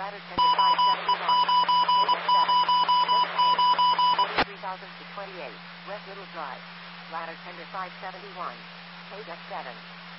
Ladder tender 571. Page 7. Section 8. 43,000 to 28. West Little Drive. Ladder tender 571. Page 7.